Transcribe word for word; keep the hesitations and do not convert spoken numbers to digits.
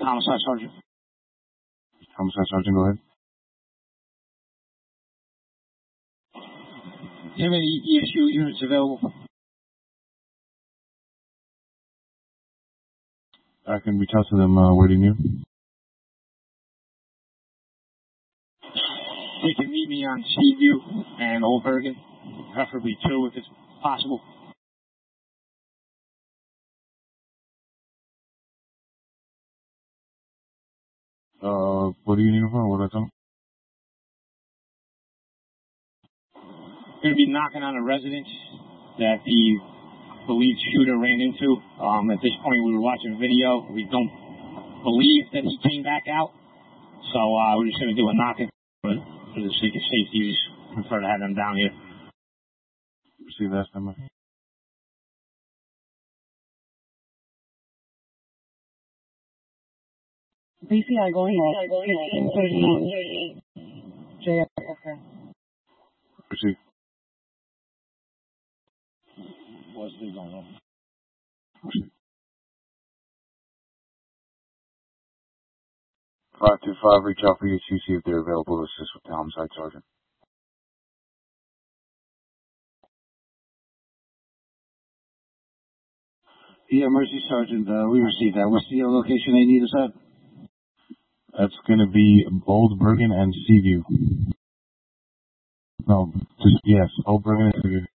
Homicide Sergeant. Homicide Sergeant, go ahead. Do you have any E S U units available? I can reach out to them uh, waiting you. They can meet me on Seaview and Old Bergen, preferably two if it's possible. Uh, what do you need for? What do I tell? Going to be knocking on a residence that the believed shooter ran into. Um, at this point, we were watching video. We don't believe that he came back out, so uh, we're just going to do a knocking for, for the sake of safety. We just prefer to have them down here. See last time. B C I going ahead. fifteen thirty-eight. J F K. Proceed. What's going on? Proceed. five two five, reach out for your Chief, see if they're available to assist with the Homicide Sergeant. Yeah, Mercy Sergeant, uh, we received that. What's the location they need us at? That's going to be Old Bergen and Seaview. No, just, yes, Old Bergen and Seaview.